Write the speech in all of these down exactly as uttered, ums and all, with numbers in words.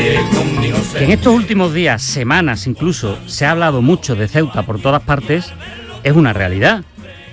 Que en estos últimos días, semanas incluso, se ha hablado mucho de Ceuta por todas partes, es una realidad.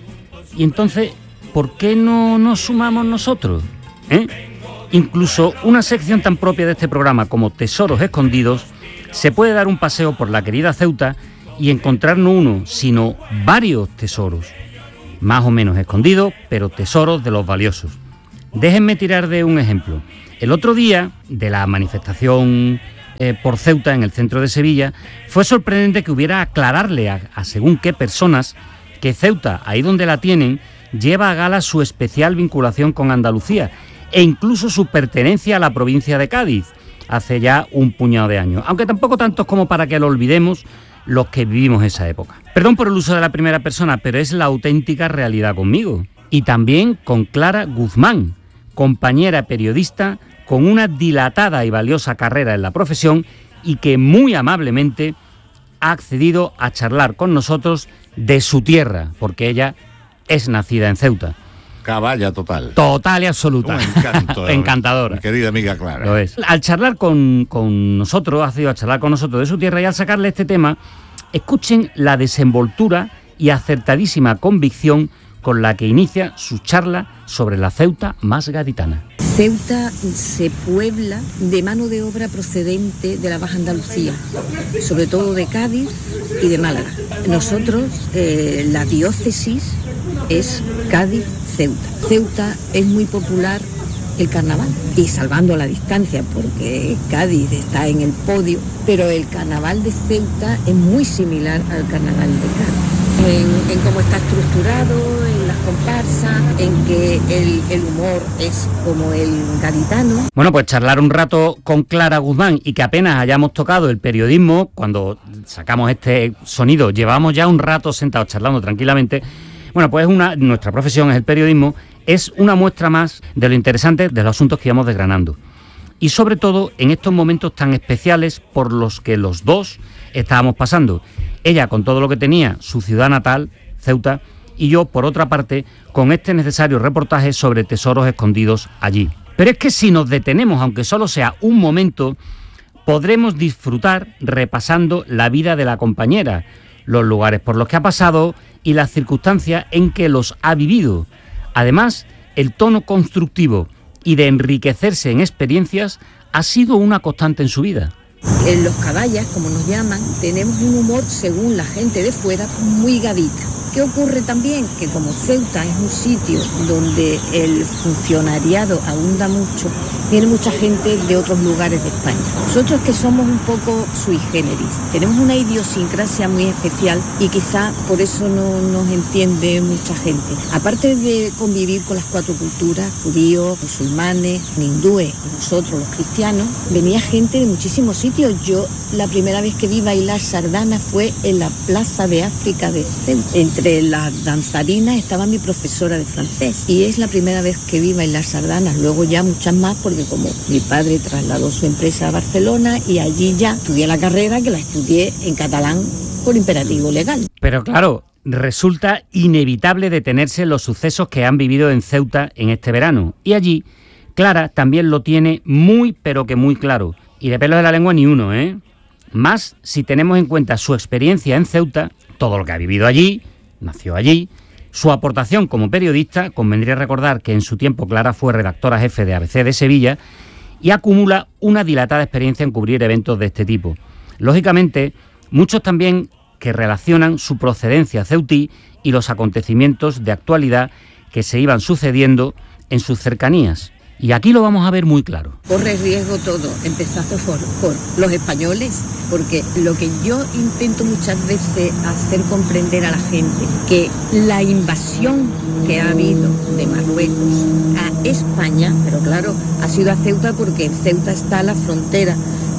Y entonces, ¿por qué no nos sumamos nosotros? ¿Eh? Incluso una sección tan propia de este programa como Tesoros Escondidos se puede dar un paseo por la querida Ceuta y encontrar no uno, sino varios tesoros. Más o menos escondidos, pero tesoros de los valiosos. Déjenme tirar de un ejemplo. El otro día, de la manifestación eh, por Ceuta en el centro de Sevilla, fue sorprendente que hubiera aclararle a, a según qué personas que Ceuta, ahí donde la tienen, lleva a gala su especial vinculación con Andalucía e incluso su pertenencia a la provincia de Cádiz, hace ya un puñado de años, aunque tampoco tantos como para que lo olvidemos los que vivimos esa época. Perdón por el uso de la primera persona, pero es la auténtica realidad conmigo. Y también con Clara Guzmán, compañera periodista con una dilatada y valiosa carrera en la profesión y que muy amablemente ha accedido a charlar con nosotros de su tierra, porque ella es nacida en Ceuta. Caballa total. Total y absoluta. Un encanto. Encantadora. Mi querida amiga Clara. Lo es. Al charlar con, con nosotros, ha accedido a charlar con nosotros de su tierra y al sacarle este tema, escuchen la desenvoltura y acertadísima convicción con la que inicia su charla sobre la Ceuta más gaditana. Ceuta se puebla de mano de obra procedente de la Baja Andalucía, sobre todo de Cádiz y de Málaga. Nosotros, eh, la diócesis es Cádiz-Ceuta. Ceuta es muy popular el carnaval, y salvando la distancia porque Cádiz está en el podio, pero el carnaval de Ceuta es muy similar al carnaval de Cádiz. En, en cómo está estructurado, en las comparsas, en que el, el humor es como el gaditano. Bueno, pues charlar un rato con Clara Guzmán y que apenas hayamos tocado el periodismo, cuando sacamos este sonido, llevamos ya un rato sentados charlando tranquilamente. Bueno, pues una, nuestra profesión es el periodismo, es una muestra más de lo interesante de los asuntos que íbamos desgranando. Y sobre todo en estos momentos tan especiales por los que los dos estábamos pasando. Ella con todo lo que tenía, su ciudad natal, Ceuta, y yo, por otra parte, con este necesario reportaje sobre tesoros escondidos allí. Pero es que si nos detenemos, aunque solo sea un momento, podremos disfrutar repasando la vida de la compañera, los lugares por los que ha pasado y las circunstancias en que los ha vivido. Además, el tono constructivo y de enriquecerse en experiencias ha sido una constante en su vida. En los caballas, como nos llaman, tenemos un humor, según la gente de fuera, muy gadita. ¿Qué ocurre también? Que como Ceuta es un sitio donde el funcionariado abunda mucho, viene mucha gente de otros lugares de España. Nosotros que somos un poco sui generis, tenemos una idiosincrasia muy especial y quizá por eso no nos entiende mucha gente. Aparte de convivir con las cuatro culturas, judíos, musulmanes, hindúes y nosotros los cristianos, venía gente de muchísimos sitios. Yo la primera vez que vi bailar sardana fue en la Plaza de África de Ceuta. Entre las danzarinas estaba mi profesora de francés y es la primera vez que vi bailar sardanas. Luego ya muchas más porque como mi padre trasladó su empresa a Barcelona y allí ya estudié la carrera, que la estudié en catalán por imperativo legal. Pero claro, resulta inevitable detenerse en los sucesos que han vivido en Ceuta en este verano. Y allí, Clara también lo tiene muy pero que muy claro. Y de pelos de la lengua ni uno, ¿eh? Más si tenemos en cuenta su experiencia en Ceuta, todo lo que ha vivido allí, nació allí, su aportación como periodista. Convendría recordar que en su tiempo Clara fue redactora jefe de A B C de Sevilla y acumula una dilatada experiencia en cubrir eventos de este tipo. Lógicamente, muchos también que relacionan su procedencia ceutí y los acontecimientos de actualidad que se iban sucediendo en sus cercanías. Y aquí lo vamos a ver muy claro. Corre riesgo todo, empezando por, por los españoles, porque lo que yo intento muchas veces hacer comprender a la gente, que la invasión que ha habido de Marruecos a España, pero claro, ha sido a Ceuta porque en Ceuta está la frontera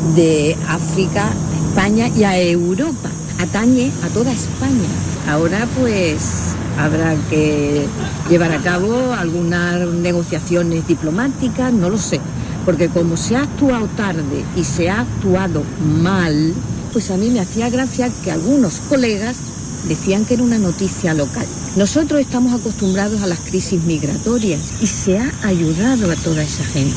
de África, España y a Europa. Atañe a toda España. Ahora pues habrá que llevar a cabo algunas negociaciones diplomáticas, no lo sé, porque como se ha actuado tarde y se ha actuado mal, pues a mí me hacía gracia que algunos colegas decían que era una noticia local. Nosotros estamos acostumbrados a las crisis migratorias y se ha ayudado a toda esa gente.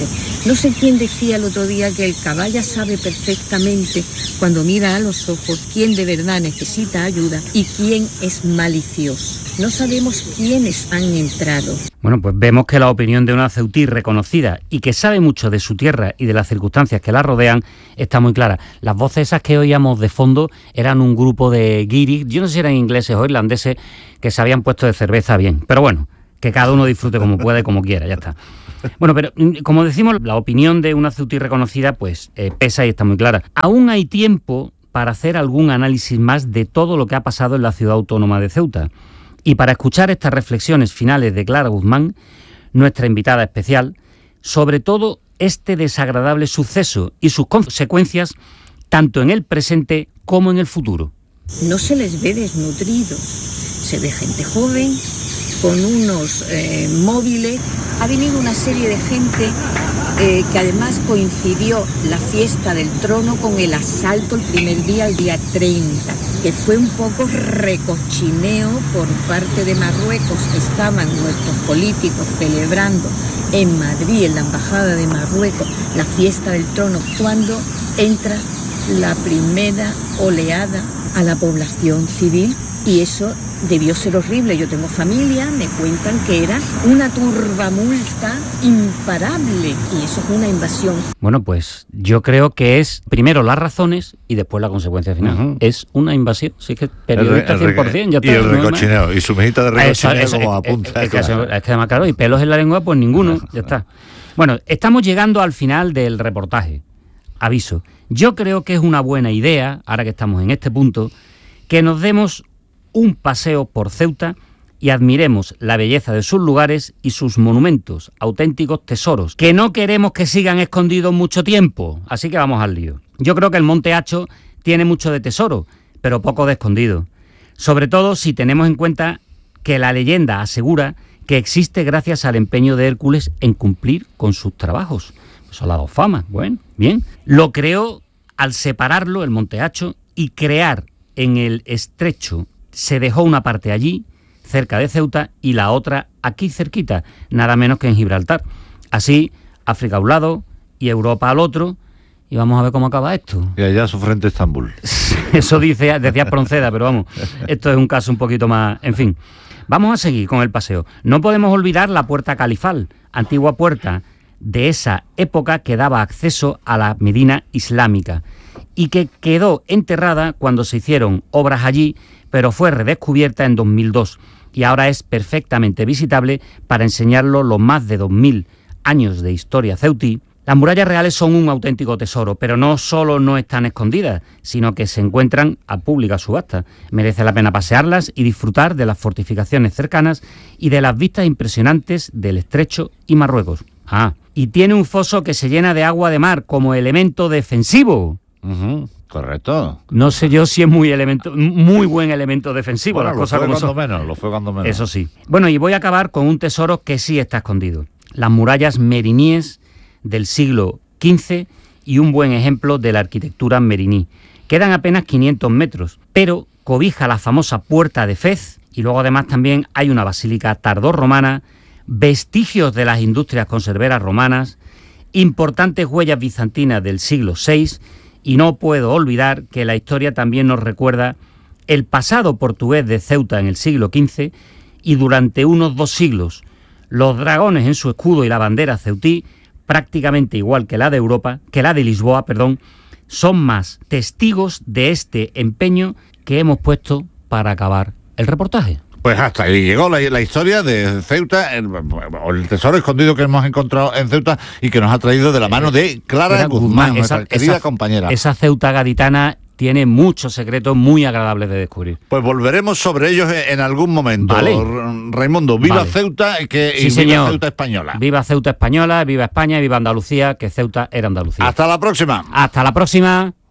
No sé quién decía el otro día que el caballa sabe perfectamente cuando mira a los ojos quién de verdad necesita ayuda y quién es malicioso. No sabemos quiénes han entrado. Bueno, pues vemos que la opinión de una ceutí reconocida y que sabe mucho de su tierra y de las circunstancias que la rodean está muy clara. Las voces esas que oíamos de fondo eran un grupo de guiris, yo no sé si eran ingleses o irlandeses, que se habían puesto de cerveza bien. Pero bueno, que cada uno disfrute como pueda y como quiera, ya está. Bueno, pero como decimos, la opinión de una ceutí reconocida pues eh, pesa y está muy clara. Aún hay tiempo para hacer algún análisis más de todo lo que ha pasado en la ciudad autónoma de Ceuta. Y para escuchar estas reflexiones finales de Clara Guzmán, nuestra invitada especial, sobre todo este desagradable suceso y sus consecuencias, tanto en el presente como en el futuro. No se les ve desnutridos, se ve gente joven, con unos eh, móviles. Ha venido una serie de gente eh, que además coincidió la fiesta del trono con el asalto el primer día, el día treinta, que fue un poco recochineo por parte de Marruecos. Estaban nuestros políticos celebrando en Madrid, en la embajada de Marruecos, la fiesta del trono, cuando entra la primera oleada a la población civil. Y eso debió ser horrible. Yo tengo familia, me cuentan que era una turbamulta imparable y eso es una invasión. Bueno, pues yo creo que es primero las razones y después la consecuencia final. Uh-huh. Es una invasión, sí que periodista cien por ciento. Ya está, y el recochineo, y su mejita de recochineo eso, eso, como es, apunta. Es, es, claro. es, que, es que además, claro, y pelos en la lengua, pues ninguno, ya está. Bueno, estamos llegando al final del reportaje. Aviso, yo creo que es una buena idea, ahora que estamos en este punto, que nos demos un paseo por Ceuta y admiremos la belleza de sus lugares y sus monumentos, auténticos tesoros, que no queremos que sigan escondidos mucho tiempo, así que vamos al lío. Yo creo que el Monte Hacho tiene mucho de tesoro, pero poco de escondido, sobre todo si tenemos en cuenta que la leyenda asegura que existe gracias al empeño de Hércules en cumplir con sus trabajos. Eso le ha dado fama, bueno, bien. Lo creó al separarlo, el Monte Hacho, y crear en el estrecho. Se dejó una parte allí, cerca de Ceuta, y la otra aquí cerquita, nada menos que en Gibraltar. Así, África a un lado y Europa al otro, y vamos a ver cómo acaba esto. Y allá su frente Estambul. Eso dice, decía Pronceda, pero vamos, esto es un caso un poquito más... En fin, vamos a seguir con el paseo. No podemos olvidar la Puerta Califal, antigua puerta de esa época que daba acceso a la Medina islámica, y que quedó enterrada cuando se hicieron obras allí, pero fue redescubierta en dos mil dos y ahora es perfectamente visitable para enseñarlo los más de dos mil años de historia ceutí. Las murallas reales son un auténtico tesoro, pero no solo no están escondidas, sino que se encuentran a pública subasta. Merece la pena pasearlas y disfrutar de las fortificaciones cercanas y de las vistas impresionantes del Estrecho y Marruecos. Ah, y tiene un foso que se llena de agua de mar como elemento defensivo. Uh-huh. Correcto. No sé yo si es muy elemento, muy buen elemento defensivo. Bueno, las lo cosas fue como cuando son. menos, lo fue cuando menos. Eso sí. Bueno, y voy a acabar con un tesoro que sí está escondido. Las murallas meriníes del siglo quince y un buen ejemplo de la arquitectura meriní. Quedan apenas quinientos metros, pero cobija la famosa Puerta de Fez y luego además también hay una basílica tardorromana, vestigios de las industrias conserveras romanas, importantes huellas bizantinas del siglo seis. Y no puedo olvidar que la historia también nos recuerda el pasado portugués de Ceuta en el siglo quince y durante unos dos siglos. Los dragones en su escudo y la bandera ceutí, prácticamente igual que la de Europa, que la de Lisboa, perdón, son más testigos de este empeño que hemos puesto para acabar el reportaje. Pues hasta ahí llegó la, la historia de Ceuta, el, el tesoro escondido que hemos encontrado en Ceuta y que nos ha traído de la mano de Clara Guzmán, Guzmán, nuestra esa, querida esa, compañera. Esa Ceuta gaditana tiene muchos secretos muy agradables de descubrir. Pues volveremos sobre ellos en algún momento. Vale. Raimundo, viva vale. Ceuta que, sí, y señor. viva Ceuta española. Viva Ceuta española, viva España y viva Andalucía, que Ceuta era Andalucía. Hasta la próxima. Hasta la próxima.